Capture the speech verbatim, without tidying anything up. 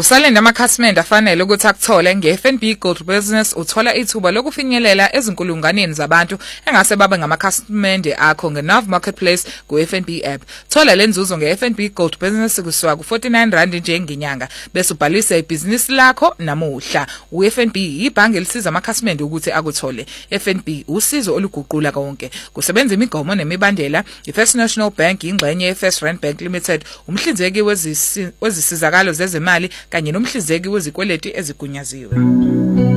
Usalenda amakhasimende afanele ukuthi akuthole nge-F N B Gold Business uthola ithuba lokufinyelela ezinkulunganeni zabantu engase babe ngamakhasimende akho nge-Nav Marketplace ku-F N B app. Thola lenzuzo nge-F N B Gold Business kusuka ku forty-nine rand nje ngenyanga bese ubhalisa ibhizinisi lakho namuhla. U-F N B ibhange elisiza amakhasimende ukuthi akuthole. F N B usizo oluguqula konke. Kusebenza imigomo nemibandela. I-First National Bank ingxenye ye-First Rand Bank Limited, umhlinzeki wezisizakalo zezimali kanye nomhlinzeki wezikweleti ezigunyaziwe.